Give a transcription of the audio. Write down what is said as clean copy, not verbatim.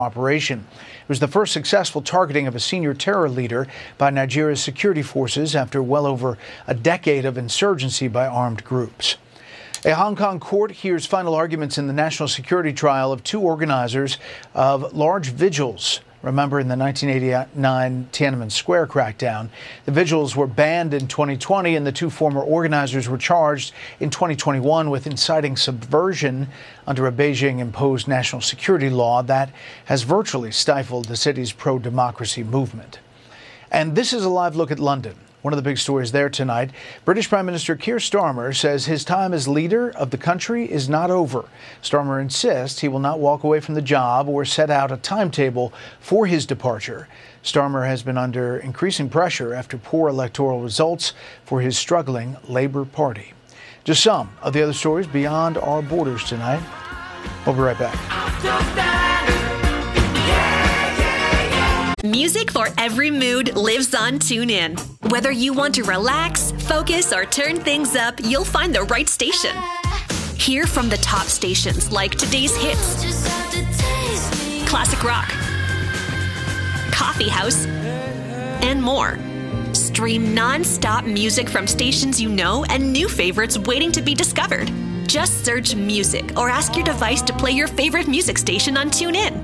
operation. It was the first successful targeting of a senior terror leader by Nigeria's security forces after well over a decade of insurgency by armed groups. A Hong Kong court hears final arguments in the national security trial of two organizers of large vigils. Remember, in the 1989 Tiananmen Square crackdown, the vigils were banned in 2020, and the two former organizers were charged in 2021 with inciting subversion under a Beijing-imposed national security law that has virtually stifled the city's pro-democracy movement. And this is a live look at London. One of the big stories there tonight, British Prime Minister Keir Starmer says his time as leader of the country is not over. Starmer insists he will not walk away from the job or set out a timetable for his departure. Starmer has been under increasing pressure after poor electoral results for his struggling Labour Party. Just some of the other stories beyond our borders tonight. We'll be right back. Music for every mood lives on TuneIn. Whether you want to relax, focus, or turn things up, you'll find the right station. Hear from the top stations like today's hits, classic rock, coffee house, and more. Stream non-stop music from stations you know and new favorites waiting to be discovered. Just search music or ask your device to play your favorite music station on TuneIn.